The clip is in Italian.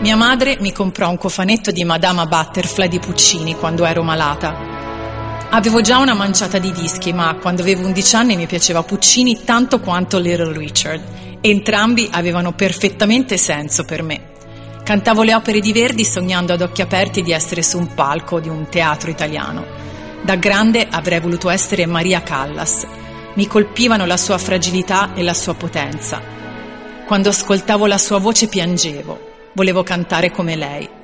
Mia madre mi comprò un cofanetto di Madama Butterfly di Puccini quando ero malata. Avevo già una manciata di dischi, ma quando avevo 11 anni mi piaceva Puccini tanto quanto Little Richard. Entrambi avevano perfettamente senso per me. Cantavo le opere di Verdi sognando ad occhi aperti di essere su un palco di un teatro italiano. Da grande avrei voluto essere Maria Callas. Mi colpivano la sua fragilità e la sua potenza. Quando ascoltavo la sua voce piangevo. Volevo cantare come lei.